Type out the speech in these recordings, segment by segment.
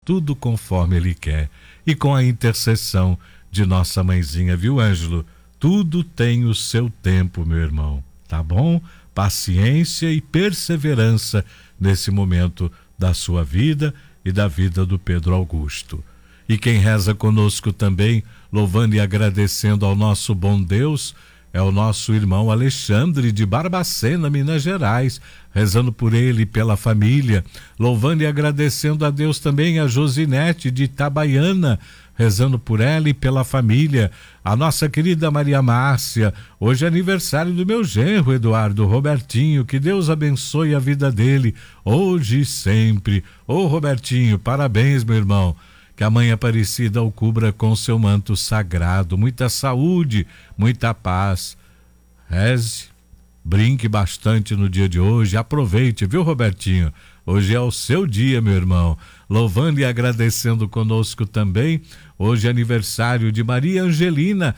tudo conforme Ele quer. E com a intercessão de nossa mãezinha, viu, Ângelo? Tudo tem o seu tempo, meu irmão, tá bom? Paciência e perseverança nesse momento da sua vida e da vida do Pedro Augusto. E quem reza conosco também, louvando e agradecendo ao nosso bom Deus, é o nosso irmão Alexandre de Barbacena, Minas Gerais, rezando por ele e pela família, louvando e agradecendo a Deus também a Josinete de Itabaiana, rezando por ela e pela família, a nossa querida Maria Márcia, hoje é aniversário do meu genro Eduardo Robertinho, que Deus abençoe a vida dele, hoje e sempre. Ô Robertinho, parabéns, meu irmão. Que a Mãe Aparecida o cubra com seu manto sagrado, muita saúde, muita paz. Reze, brinque bastante no dia de hoje, aproveite, viu, Robertinho? Hoje é o seu dia, meu irmão. Louvando e agradecendo conosco também, hoje é aniversário de Maria Angelina,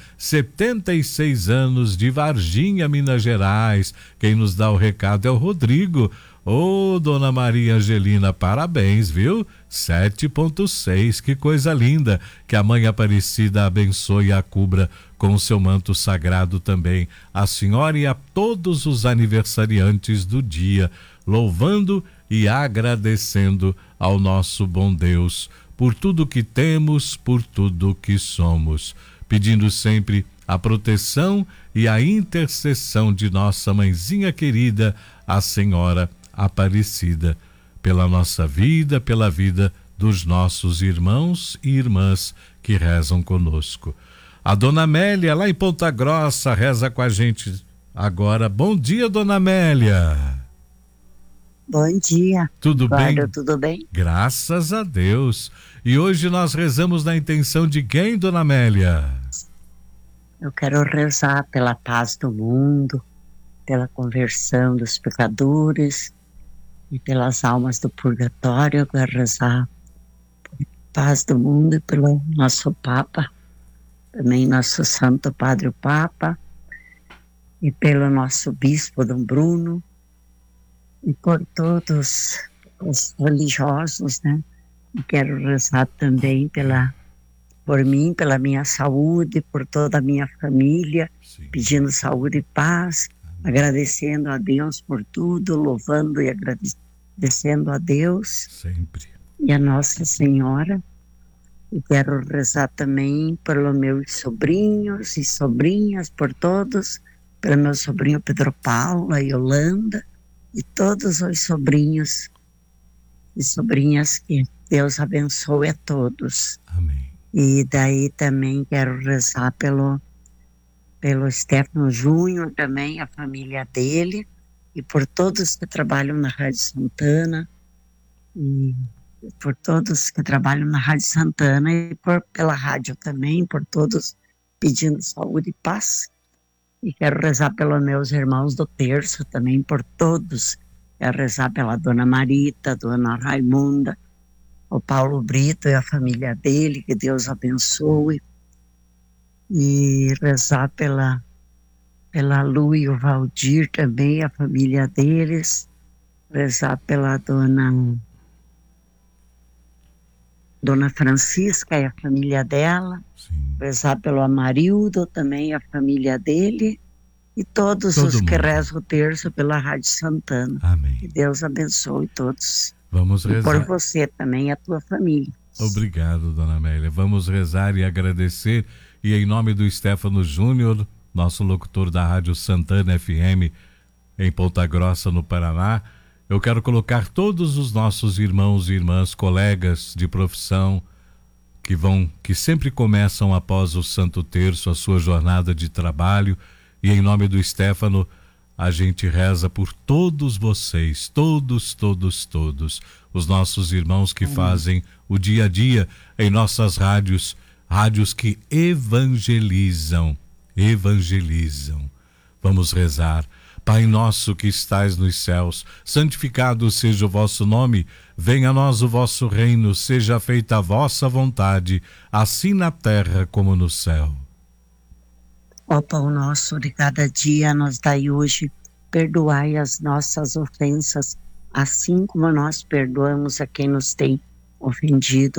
76 anos, de Varginha, Minas Gerais. Quem nos dá o recado é o Rodrigo. Ô, dona Maria Angelina, parabéns, viu? 7.6, que coisa linda. Que a Mãe Aparecida abençoe e a cubra com o seu manto sagrado também. A senhora e a todos os aniversariantes do dia, louvando e agradecendo ao nosso bom Deus por tudo que temos, por tudo que somos. Pedindo sempre a proteção e a intercessão de nossa mãezinha querida, a Senhora Aparecida, pela nossa vida, pela vida dos nossos irmãos e irmãs que rezam conosco. A dona Amélia, lá em Ponta Grossa, reza com a gente agora. Bom dia, dona Amélia. Bom dia. Tudo bem? Tudo bem? Graças a Deus. E hoje nós rezamos na intenção de quem, dona Amélia? Eu quero rezar pela paz do mundo, pela conversão dos pecadores e pelas almas do purgatório. Eu quero rezar pela paz do mundo e pelo nosso Papa, também nosso Santo Padre o Papa, e pelo nosso Bispo Dom Bruno, e por todos os religiosos, né? E quero rezar também por mim, pela minha saúde, por toda a minha família, sim, pedindo saúde e paz, agradecendo a Deus por tudo, louvando e agradecendo a Deus sempre e a Nossa Senhora. E quero rezar também pelos meus sobrinhos e sobrinhas, por todos, pelo meu sobrinho Pedro Paulo, a Yolanda, e todos os sobrinhos e sobrinhas, que Deus abençoe a todos. Amém. E daí também quero rezar pelo Stefano Júnior também, a família dele, e por todos que trabalham na Rádio Santana, e por todos que trabalham na Rádio Santana, e pela rádio também, por todos pedindo saúde e paz. E quero rezar pelos meus irmãos do terço também, por todos. Quero rezar pela Dona Marita, Dona Raimunda, o Paulo Brito e a família dele, que Deus abençoe. E rezar pela Lu e o Valdir também, a família deles. Rezar pela Dona Francisca e a família dela. Sim. Rezar pelo Amarildo também, a família dele. E todos os que rezam o terço pela Rádio Santana. Amém. Que Deus abençoe todos. Vamos rezar. E por você também e a tua família. Obrigado, dona Amélia. Vamos rezar e agradecer. E em nome do Stefano Júnior, nosso locutor da Rádio Santana FM, em Ponta Grossa, no Paraná, eu quero colocar todos os nossos irmãos e irmãs, colegas de profissão, que sempre começam após o Santo Terço a sua jornada de trabalho, e em nome do Stefano, a gente reza por todos vocês, todos, os nossos irmãos que fazem o dia a dia em nossas rádios que evangelizam. Vamos rezar. Pai nosso que estais nos céus, santificado seja o vosso nome, venha a nós o vosso reino, seja feita a vossa vontade, assim na terra como no céu. Ó pão nosso de cada dia, nos dai hoje, perdoai as nossas ofensas, assim como nós perdoamos a quem nos tem ofendido.